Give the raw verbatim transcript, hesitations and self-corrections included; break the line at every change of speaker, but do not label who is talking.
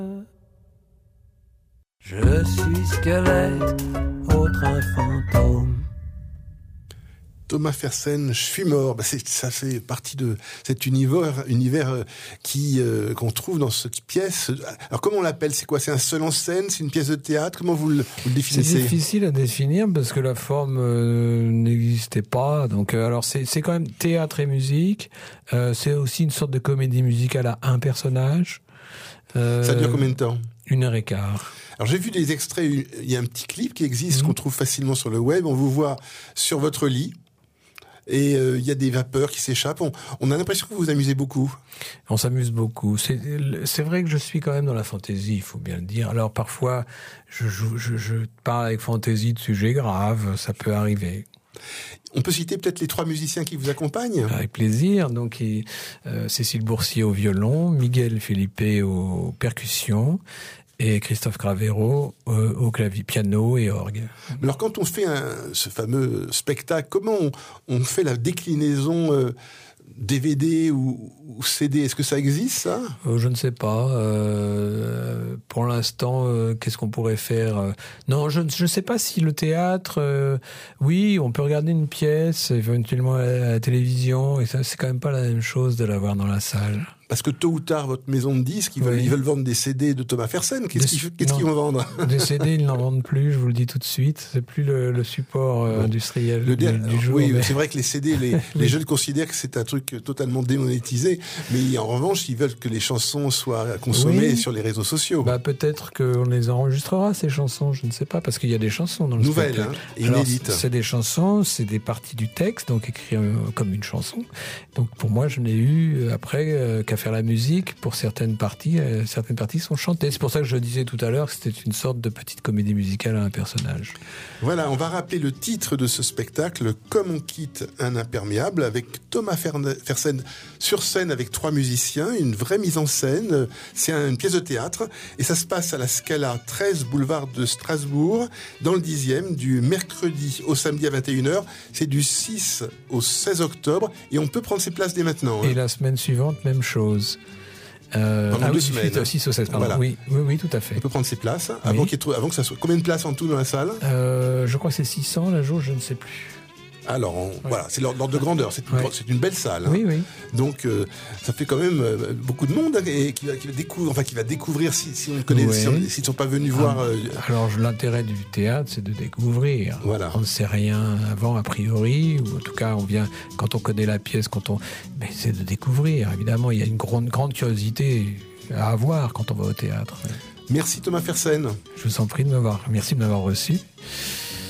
Je suis squelette, autre un fantôme.
Thomas Fersen, Je suis mort, bah c'est, ça fait partie de cet univers, univers euh, qui, euh, qu'on trouve dans cette pièce. Alors comment on l'appelle ? C'est quoi ? C'est un seul en scène ? C'est une pièce de théâtre ? Comment vous le, vous le définissez ?
C'est difficile à définir parce que la forme euh, n'existait pas. Donc, euh, alors c'est, c'est quand même théâtre et musique. Euh, c'est aussi une sorte de comédie musicale à un personnage. Euh,
Ça dure combien de temps ?
Une heure et quart.
Alors j'ai vu des extraits, il y a un petit clip qui existe, mmh. qu'on trouve facilement sur le web. On vous voit sur votre lit. Et il euh, y a des vapeurs qui s'échappent. On, on a l'impression que vous vous amusez beaucoup.
On s'amuse beaucoup. C'est, c'est vrai que je suis quand même dans la fantaisie, il faut bien le dire. Alors parfois, je, joue, je, je parle avec fantaisie de sujets graves, ça peut arriver.
On peut citer peut-être les trois musiciens qui vous accompagnent ?
Avec plaisir. Donc, il, euh, Cécile Boursier au violon, Miguel Felipe aux percussions, et Christophe Cravero euh, au clavier, piano et orgue.
Alors quand on fait un, ce fameux spectacle, comment on, on fait la déclinaison euh, D V D ou, ou C D ? Est-ce que ça existe, ça ?
euh, Je ne sais pas. Euh, pour l'instant, euh, qu'est-ce qu'on pourrait faire ? Non, je ne sais pas si le théâtre... Euh, oui, on peut regarder une pièce, éventuellement à la, à la télévision, et ça, c'est quand même pas la même chose de la voir dans la salle.
Parce que tôt ou tard, votre maison de disques, ils veulent, oui. ils veulent vendre des C D de Thomas Fersen. Qu'est-ce, des, qu'ils, qu'est-ce qu'ils vont vendre ?
Des C D, ils n'en vendent plus, je vous le dis tout de suite. C'est plus le, le support euh, bon. industriel
le
du,
dé-
du jour.
Oui,
mais...
c'est vrai que les C D, les, les jeunes considèrent que c'est un truc totalement démonétisé. Mais en revanche, ils veulent que les chansons soient consommées oui. sur les réseaux sociaux.
Bah, peut-être qu'on les enregistrera, ces chansons, je ne sais pas, parce qu'il y a des chansons dans le
Nouvelles,
spectacle.
Hein, inédites.
Alors, c'est des chansons, c'est des parties du texte, donc écrites euh, comme une chanson. Donc pour moi, je n'ai eu, après, euh, qu'à faire la musique. Pour certaines parties, euh, certaines parties sont chantées. C'est pour ça que je disais tout à l'heure que c'était une sorte de petite comédie musicale à un personnage.
Voilà, on va rappeler le titre de ce spectacle, Comme on quitte un imperméable, avec Thomas Fersen sur scène avec trois musiciens, une vraie mise en scène. C'est une pièce de théâtre et ça se passe à la Scala treize boulevard de Strasbourg, dans le dixième, du mercredi au samedi à vingt et une heures. C'est du six au seize octobre et on peut prendre ses places dès maintenant. Hein.
Et la semaine suivante, même chose. Euh,
Pendant
ah
deux
oui,
semaines.
Au six au seize, pardon.
Voilà.
Oui, oui, oui, tout à fait.
On peut prendre ses places hein, avant,
oui.
qu'il y ait trop, avant que ça soit. Combien de places en tout dans la salle ?
euh, Je crois que c'est six cents la jour, je ne sais plus.
Alors, on, ouais. voilà, c'est l'ordre de grandeur. C'est une,
ouais.
c'est une belle salle. Hein.
Oui, oui.
Donc, euh, ça fait quand même euh, beaucoup de monde hein, et qui va, qui va découvrir, enfin, qui va découvrir si, si on connaît, ouais. si on, s'ils ne sont pas venus ah, voir. Euh,
alors, l'intérêt du théâtre, c'est de découvrir.
Voilà.
On ne sait rien avant, a priori, ou en tout cas, on vient quand on connaît la pièce, quand on, mais c'est de découvrir. Évidemment, il y a une grande, grande curiosité à avoir quand on va au théâtre.
Merci Thomas Fersen.
Je vous en prie de m'avoir. Merci de m'avoir reçu.